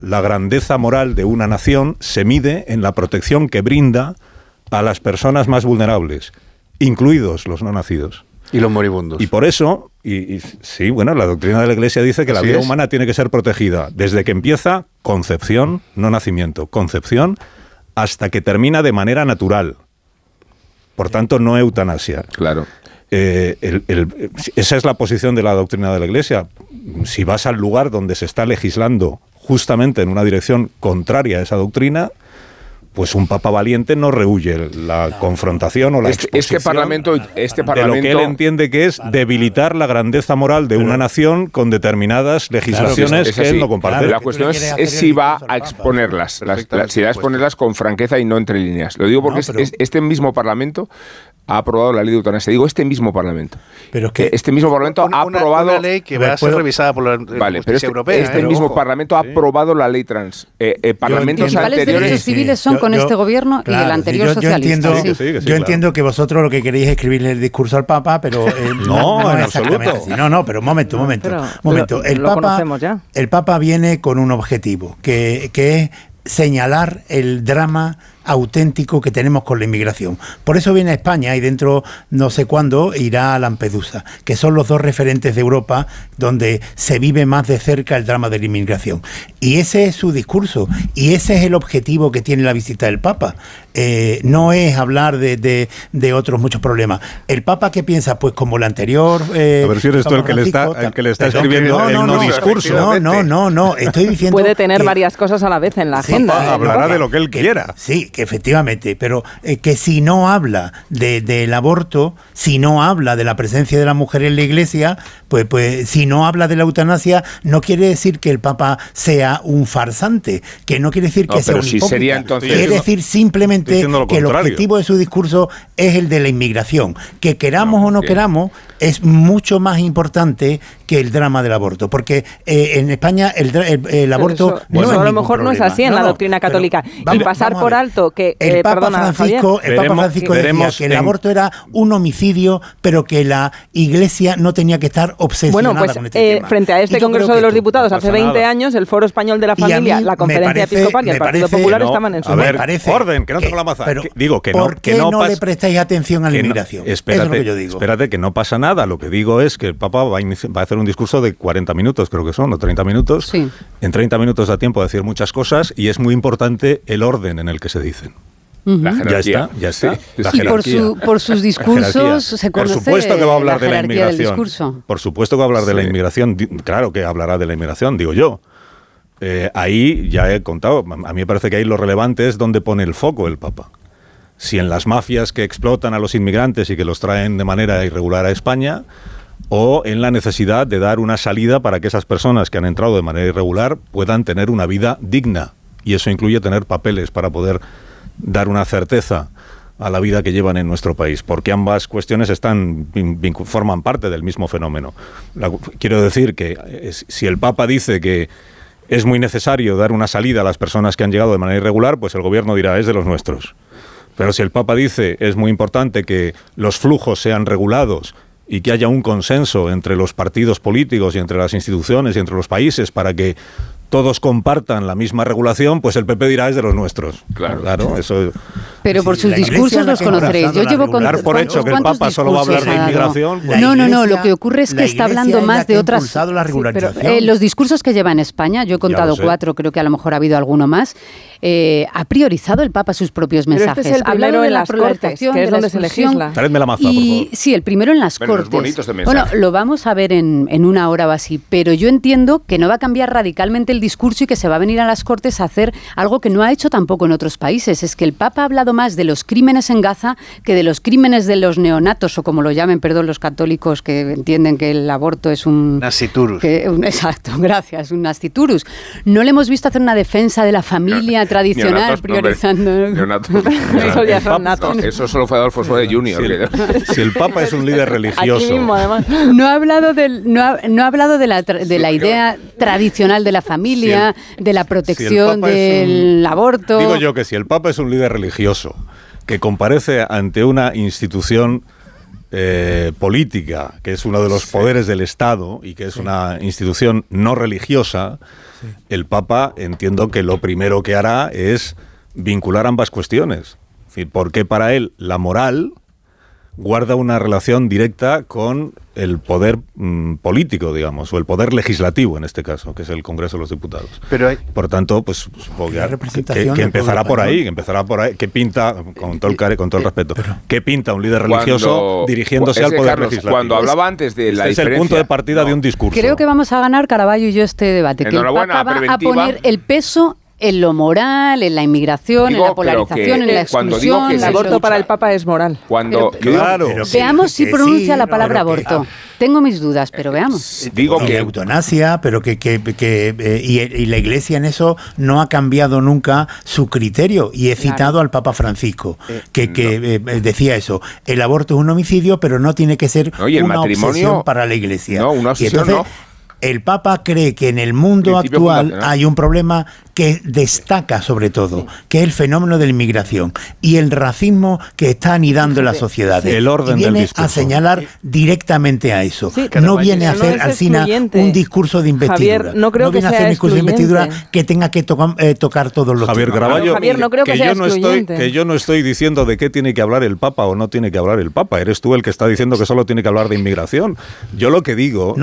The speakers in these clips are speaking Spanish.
la grandeza moral de una nación se mide en la protección que brinda a las personas más vulnerables, incluidos los no nacidos. Y los moribundos. Y por eso, sí, bueno, la doctrina de la Iglesia dice que la vida humana tiene que ser protegida desde que empieza concepción, no nacimiento, concepción, hasta que termina de manera natural. Por tanto, no eutanasia. Claro. Esa es la posición de la doctrina de la Iglesia. Si vas al lugar donde se está legislando justamente en una dirección contraria a esa doctrina, pues un papa valiente no rehúye la confrontación o la exposición de lo que él entiende que es debilitar la grandeza moral de una nación con determinadas legislaciones que él no comparte. La cuestión es si va a exponerlas, si va a exponerlas con franqueza y no entre líneas. Lo digo porque este mismo Parlamento ha aprobado la ley de eutanasia. Digo, este mismo Parlamento. Pero es que este mismo Parlamento ha aprobado... Una ley que va a ser revisada por la Justicia Europea. Este mismo Parlamento ha aprobado la ley trans. Parlamentos anteriores... ¿Cuáles derechos civiles son con este gobierno y el anterior socialista? Yo entiendo que vosotros lo que queréis es escribirle el discurso al Papa, pero... no, en absoluto. No, pero un momento. El Papa viene con un objetivo, que es señalar el drama auténtico que tenemos con la inmigración. Por eso viene a España y dentro no sé cuándo irá a Lampedusa, que son los dos referentes de Europa donde se vive más de cerca el drama de la inmigración. Y ese es su discurso y ese es el objetivo que tiene la visita del Papa. No es hablar de otros muchos problemas. ¿El Papa qué piensa? Pues como el anterior... a ver si eres tú el que le está escribiendo el no discurso. No, estoy diciendo... Puede tener varias cosas a la vez en la agenda. Hablará de lo que él quiera. Sí, que efectivamente, pero que si no habla del aborto, si no habla de la presencia de la mujer en la Iglesia, pues si no habla de la eutanasia, no quiere decir que el Papa sea un farsante, que no quiere decir que sea un hipócrita. Quiere decir simplemente que el objetivo de su discurso es el de la inmigración. Que queramos o no queramos, es mucho más importante que el drama del aborto, porque en España el aborto no es a lo mejor no es así en la doctrina católica. Y pasar por alto que el Papa Francisco decía que el aborto era un homicidio, pero que la Iglesia no tenía que estar obsesionada con este tema. Frente a este Congreso de los Diputados hace 20 años, el Foro Español de la Familia, la Conferencia Episcopal y el Partido Popular estaban en su orden, que no tengo la maza. Digo que ¿por qué no le prestáis atención a la inmigración? Eso es lo que yo digo. Espérate, que no pasa nada. Lo que digo es que el Papa va a hacer un discurso de 40 minutos, creo que son, o 30 minutos. Sí. En 30 minutos da tiempo a decir muchas cosas y es muy importante el orden en el que se dicen. La jerarquía. Ya está. La jerarquía. Y por sus discursos se conoce. Por supuesto que va a hablar de la inmigración. Por supuesto que va a hablar de la inmigración. Claro que hablará de la inmigración, digo yo. Ahí ya he contado, a mí me parece que ahí lo relevante es donde pone el foco el Papa. Si en las mafias que explotan a los inmigrantes y que los traen de manera irregular a España, o en la necesidad de dar una salida para que esas personas que han entrado de manera irregular puedan tener una vida digna. Y eso incluye tener papeles para poder dar una certeza a la vida que llevan en nuestro país, porque ambas cuestiones forman parte del mismo fenómeno. Quiero decir que si el Papa dice que es muy necesario dar una salida a las personas que han llegado de manera irregular, pues el gobierno dirá, es de los nuestros. Pero si el Papa dice, es muy importante que los flujos sean regulados y que haya un consenso entre los partidos políticos y entre las instituciones y entre los países para que todos compartan la misma regulación, pues el PP dirá es de los nuestros. Claro, eso. Pero por sus discursos los conoceréis. Yo llevo con dar por hecho que el Papa solo va a hablar de inmigración. No, lo que ocurre es que está hablando más de otras. Pero los discursos que lleva en España, yo he contado 4, creo que a lo mejor ha habido alguno más. Ha priorizado el Papa sus propios mensajes. Pero este es el primero en las Cortes, que es donde se legisla. Traedme la maza, por favor. Sí, el primero en las Cortes. Bueno, lo vamos a ver en una hora o así, pero yo entiendo que no va a cambiar radicalmente el discurso y que se va a venir a las Cortes a hacer algo que no ha hecho tampoco en otros países. Es que el Papa ha hablado más de los crímenes en Gaza que de los crímenes de los neonatos, o como lo llamen, los católicos que entienden que el aborto es un... Nasciturus. Exacto, gracias, un nasciturus. No le hemos visto hacer una defensa de la familia tradicional, neonatos, priorizando... Neonatos. Eso ya son natos. Eso solo fue Adolfo Suárez Jr. Si el Papa es un líder religioso... Aquí mismo, además. No ha hablado de la idea tradicional de la familia, de la protección del aborto. Digo yo que si el Papa es un líder religioso que comparece ante una institución política, que es uno de los poderes del Estado y que es una institución no religiosa, el Papa entiendo que lo primero que hará es vincular ambas cuestiones. Es decir, porque para él la moral guarda una relación directa con el poder político, digamos, o el poder legislativo en este caso, que es el Congreso de los Diputados. Por tanto, pues supongo que empezará por ahí, ¿Qué pinta, con todo el respeto, qué pinta un líder religioso dirigiéndose al poder Carlos, legislativo? Cuando hablaba antes de la diferencia... Es el punto de partida de un discurso. Creo que vamos a ganar Caraballo y yo este debate, que el Papa va a poner el peso en lo moral, en la inmigración, en la polarización, en la exclusión. El aborto para el Papa es moral. Veamos si pronuncia la palabra aborto. Tengo mis dudas, pero veamos. Digo que eutanasia, pero y la Iglesia en eso no ha cambiado nunca su criterio. Y he citado al Papa Francisco, que decía eso. El aborto es un homicidio, pero no tiene que ser una obsesión para la Iglesia. No, una obsesión no. El Papa cree que en el mundo actual hay un problema que destaca sobre todo, que es el fenómeno de la inmigración y el racismo que está anidando en las sociedades. El orden y viene del discurso. a señalar directamente a eso. Sí, no viene a hacer al final un discurso de investidura. Javier, no creo viene que sea a hacer un discurso de investidura que tenga que tocar todos los Javier temas. Caraballo, Javier, no creo que sea excluyente. Que yo no estoy diciendo de qué tiene que hablar el Papa o no tiene que hablar el Papa. Eres tú el que está diciendo que solo tiene que hablar de inmigración. Yo lo que digo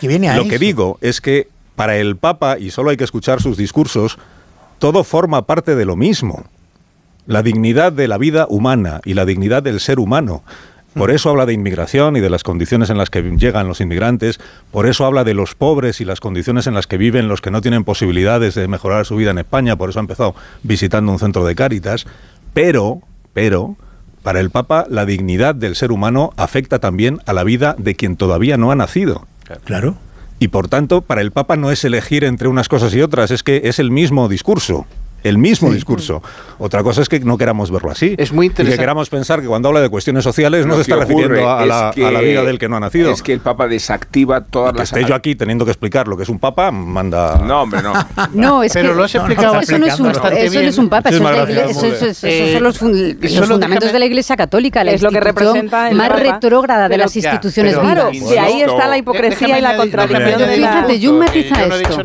es que para el Papa, y solo hay que escuchar sus discursos, todo forma parte de lo mismo. La dignidad de la vida humana y la dignidad del ser humano. Por eso habla de inmigración y de las condiciones en las que llegan los inmigrantes. Por eso habla de los pobres y las condiciones en las que viven los que no tienen posibilidades de mejorar su vida en España. Por eso ha empezado visitando un centro de Cáritas. Pero, para el Papa, la dignidad del ser humano afecta también a la vida de quien todavía no ha nacido. Claro. Y por tanto, para el Papa no es elegir entre unas cosas y otras, es que es el mismo discurso. El mismo discurso. Otra cosa es que no queramos verlo así. Es muy interesante. Y que queramos pensar que cuando habla de cuestiones sociales no se está refiriendo a la vida del que no ha nacido. Es que el Papa desactiva todas las... Esté yo aquí teniendo que explicar lo que es un Papa, manda... No, hombre, no. No, es pero que... lo has explicado eso no es un Papa, eso son los fundamentos de la Iglesia Católica, la es lo que representa el más Papa. Retrógrada de las instituciones vivas. Claro, de ahí está la hipocresía y la contradicción de la... Fíjate, Jung matiza esto.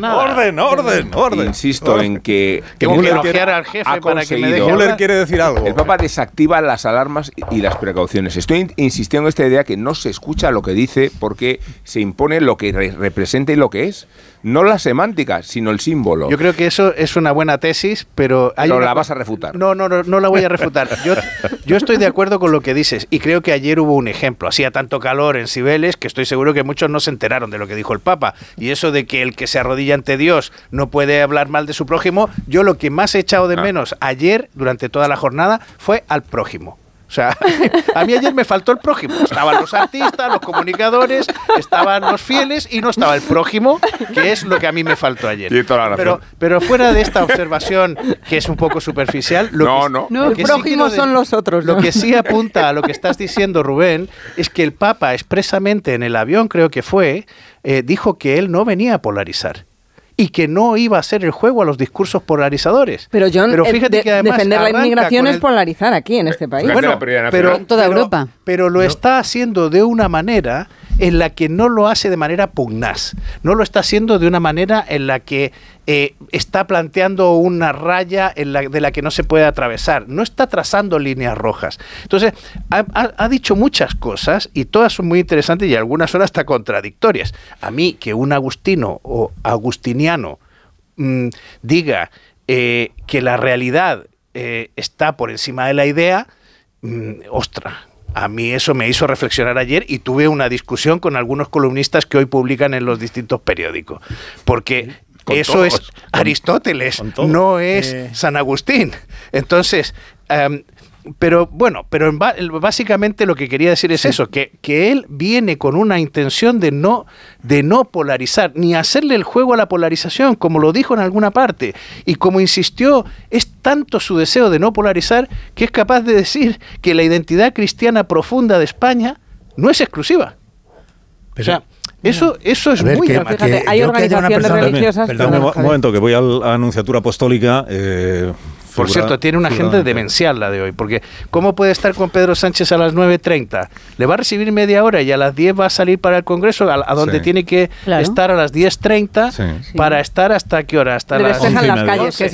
Orden. Insisto en que al jefe para que me deje Müller quiere decir algo. El Papa desactiva las alarmas y las precauciones. Estoy insistiendo en esta idea que no se escucha lo que dice porque se impone lo que representa y lo que es. No la semántica, sino el símbolo. Yo creo que eso es una buena tesis, pero... la vas a refutar. No la voy a refutar. Yo estoy de acuerdo con lo que dices y creo que ayer hubo un ejemplo. Hacía tanto calor en Cibeles que estoy seguro que muchos no se enteraron de lo que dijo el Papa. Y eso de que el que se arrodilla ante Dios no puede hablar mal de su prójimo, yo lo que más he echado de menos ayer, durante toda la jornada, fue al prójimo. O sea, a mí ayer me faltó el prójimo. Estaban los artistas, los comunicadores, estaban los fieles y no estaba el prójimo, que es lo que a mí me faltó ayer. Pero fuera de esta observación, que es un poco superficial, el prójimo son los otros. Lo que sí apunta a lo que estás diciendo, Rubén, es que el Papa expresamente en el avión, creo que fue, dijo que él no venía a polarizar. Y que no iba a hacer el juego a los discursos polarizadores. Pero John, fíjate que además defender la inmigración es polarizar aquí en este país. Bueno, en toda Europa. Pero lo está haciendo de una manera en la que no lo hace de manera pugnaz. No lo está haciendo de una manera en la que está planteando una raya de la que no se puede atravesar. No está trazando líneas rojas. Entonces, ha dicho muchas cosas y todas son muy interesantes y algunas son hasta contradictorias. A mí, que un agustino o agustiniano diga que la realidad está por encima de la idea, ostras. A mí eso me hizo reflexionar ayer y tuve una discusión con algunos columnistas que hoy publican en los distintos periódicos. Porque eso es Aristóteles, no es San Agustín. Entonces, pero básicamente lo que quería decir es eso, que él viene con una intención de no polarizar, ni hacerle el juego a la polarización, como lo dijo en alguna parte. Y como insistió, es tanto su deseo de no polarizar que es capaz de decir que la identidad cristiana profunda de España no es exclusiva. O sea, eso es muy... Fíjate, hay organizaciones religiosas... Perdón, un momento, que voy a la Anunciatura Apostólica... Por cierto, tiene una agenda demencial la de hoy, porque ¿cómo puede estar con Pedro Sánchez a las 9:30? Le va a recibir media hora y a las 10 va a salir para el Congreso, a donde tiene que estar a las 10:30 para estar ¿hasta qué hora? Hasta le las despejan las calles, que